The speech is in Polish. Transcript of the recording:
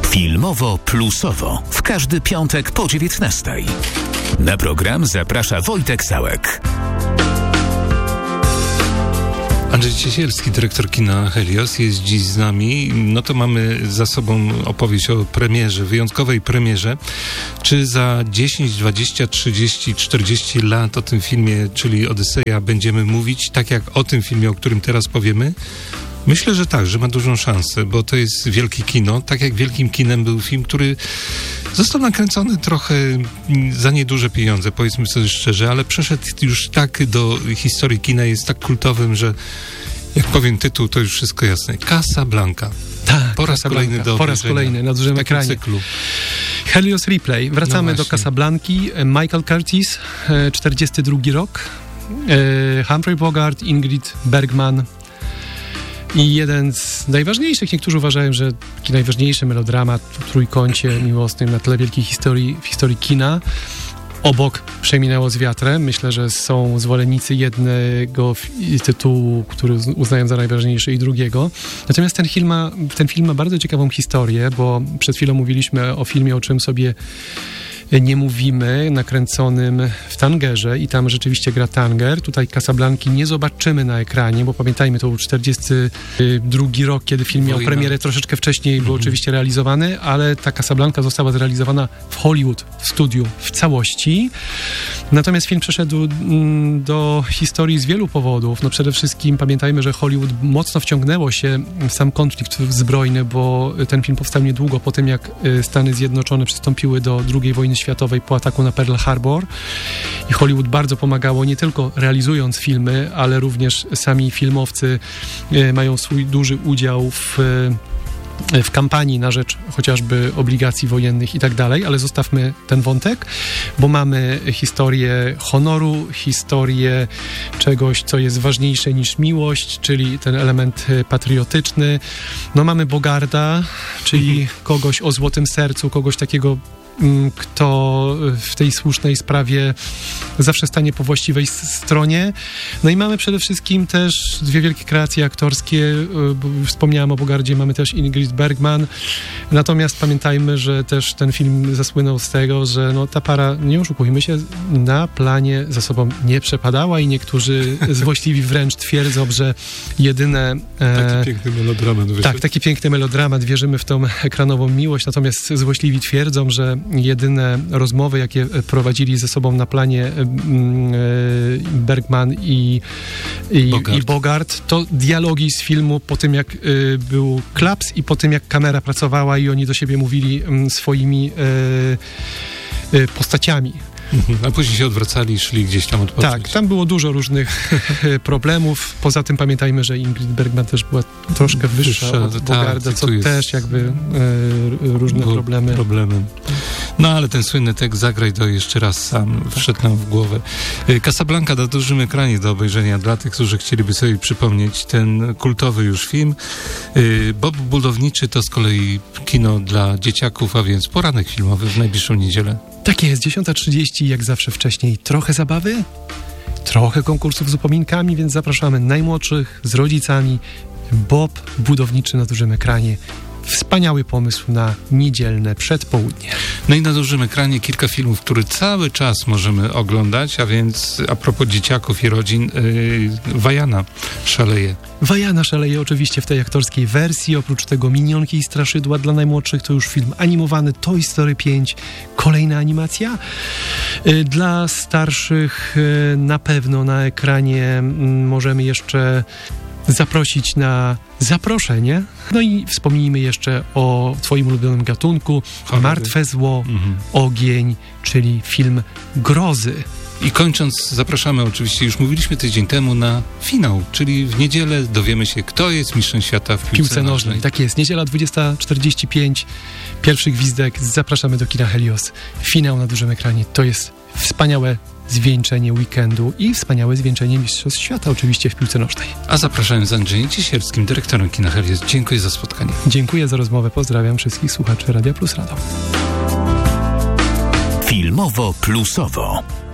Filmowo Plusowo. W każdy piątek po 19:00. Na program zaprasza Wojtek Sałek. Andrzej Ciesielski, dyrektor kina Helios, jest dziś z nami. No to mamy za sobą opowieść o premierze, wyjątkowej premierze. Czy za 10, 20, 30, 40 lat o tym filmie, czyli Odyseja, będziemy mówić tak jak o tym filmie, o którym teraz powiemy? Myślę, że tak, że ma dużą szansę, bo to jest wielkie kino. Tak jak wielkim kinem był film, który został nakręcony trochę za nieduże pieniądze, powiedzmy sobie szczerze, ale przeszedł już tak do historii kina, jest tak kultowym, że jak powiem tytuł, to już wszystko jasne. Casablanca. Tak, po raz kolejny do po raz kolejny na dużym ekranie. Cyklu. Helios Replay. Wracamy do Casablanki. Michael Curtiz, 42 rok. Humphrey Bogart, Ingrid Bergman. I jeden z najważniejszych, niektórzy uważają, że taki najważniejszy melodramat w trójkącie miłosnym na tle wielkiej w historii kina. Obok Przeminęło z wiatrem. Myślę, że są zwolennicy jednego tytułu, który uznają za najważniejszy, i drugiego. Natomiast ten film ma bardzo ciekawą historię, bo przed chwilą mówiliśmy o filmie, o czym sobie nie mówimy, nakręconym w Tangerze i tam rzeczywiście gra Tanger. Tutaj Casablanki nie zobaczymy na ekranie, bo pamiętajmy, to był 42 rok, kiedy film miał premierę, troszeczkę wcześniej był oczywiście realizowany, ale ta Casablanca została zrealizowana w Hollywood, w studiu, w całości. Natomiast film przeszedł do historii z wielu powodów. No przede wszystkim pamiętajmy, że Hollywood mocno wciągnęło się w sam konflikt zbrojny, bo ten film powstał niedługo po tym, jak Stany Zjednoczone przystąpiły do II wojny światowej po ataku na Pearl Harbor i Hollywood bardzo pomagało, nie tylko realizując filmy, ale również sami filmowcy mają swój duży udział w kampanii na rzecz chociażby obligacji wojennych i tak dalej, ale zostawmy ten wątek, bo mamy historię honoru, historię czegoś, co jest ważniejsze niż miłość, czyli ten element patriotyczny. No mamy Bogarda, czyli kogoś o złotym sercu, kogoś takiego, kto w tej słusznej sprawie zawsze stanie po właściwej stronie. No i mamy przede wszystkim też dwie wielkie kreacje aktorskie. Wspomniałem o Bogardzie, mamy też Ingrid Bergman. Natomiast pamiętajmy, że też ten film zasłynął z tego, że no, ta para, nie oszukujmy się, na planie za sobą nie przepadała i niektórzy złośliwi wręcz twierdzą, że jedyne... Taki piękny melodramat. Tak, taki piękny melodramat. Wierzymy w tą ekranową miłość, natomiast złośliwi twierdzą, że jedyne rozmowy, jakie prowadzili ze sobą na planie Bergman i Bogart, to dialogi z filmu po tym, jak był klaps i po tym, jak kamera pracowała i oni do siebie mówili swoimi postaciami. A później się odwracali i szli gdzieś tam odpocząć. Tak, tam było dużo różnych problemów. Poza tym pamiętajmy, że Ingrid Bergman też była troszkę wyższa od Bogarda, co też jakby różne problemy. No ale ten słynny tekst "Zagraj to jeszcze raz sam" wszedł nam w głowę. Casablanca na dużym ekranie do obejrzenia dla tych, którzy chcieliby sobie przypomnieć ten kultowy już film. Bob Budowniczy to z kolei kino dla dzieciaków, a więc poranek filmowy w najbliższą niedzielę. Tak jest, 10:30, jak zawsze wcześniej. Trochę zabawy, trochę konkursów z upominkami, więc zapraszamy najmłodszych z rodzicami. Bob Budowniczy na dużym ekranie. Wspaniały pomysł na niedzielne przedpołudnie. No i na dużym ekranie kilka filmów, które cały czas możemy oglądać, a więc a propos dzieciaków i rodzin, Wajana szaleje. Wajana szaleje oczywiście w tej aktorskiej wersji, oprócz tego Minionki i Straszydła dla najmłodszych, to już film animowany Toy Story 5, kolejna animacja. Dla starszych na pewno na ekranie możemy jeszcze zaprosić na zaproszenie. No i wspomnijmy jeszcze o twoim ulubionym gatunku, Martwe zło, ogień, czyli film grozy. I kończąc, zapraszamy oczywiście, już mówiliśmy tydzień temu, na finał, czyli w niedzielę dowiemy się, kto jest mistrzem świata w piłce nożnej. Tak jest, niedziela 20:45, pierwszy gwizdek, zapraszamy do kina Helios. Finał na dużym ekranie, to jest wspaniałe zwieńczenie weekendu i wspaniałe zwieńczenie Mistrzostw Świata oczywiście w piłce nożnej. A zapraszałem z Andrzejem Ciesielskim, dyrektorem kina Helios. Dziękuję za spotkanie. Dziękuję za rozmowę, pozdrawiam wszystkich słuchaczy Radia Plus Radom. Filmowo Plusowo.